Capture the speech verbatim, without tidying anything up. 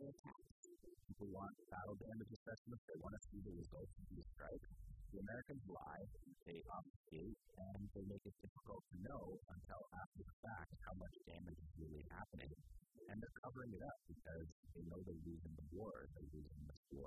attacks. People want battle damage assessments. They want to see the results of these strikes. The Americans lie, they obfuscate, and they make it difficult to know until after the fact how much damage is really happening. And they're covering it up because they know they're losing the war, they're losing this war